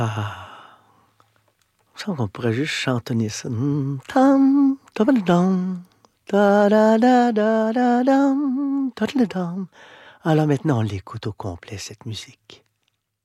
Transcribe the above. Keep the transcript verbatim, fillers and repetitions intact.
Ah, il me semble qu'on pourrait juste chantonner ça. Mm, tam, tabadadam, ta-da-da-da-da-dam, ta-da-da-dam. Alors maintenant, on l'écoute au complet, cette musique.